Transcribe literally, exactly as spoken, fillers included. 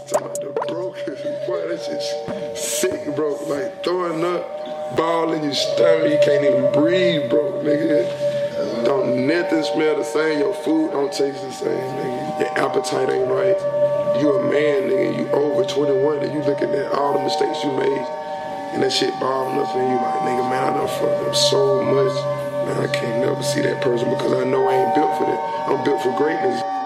Talking about the brokest, boy, that shit sick, bro. Like throwing up, ball in your stomach, you can't even breathe, bro, nigga. Don't nothing smell the same, your food don't taste the same, nigga. Your appetite ain't right. You a man, nigga, you over twenty-one, and you looking at all the mistakes you made, and that shit bothering up, and you like, nigga, man, I done fucked up so much. Man, I can't never see that person because I know I ain't built for that. I'm built for greatness.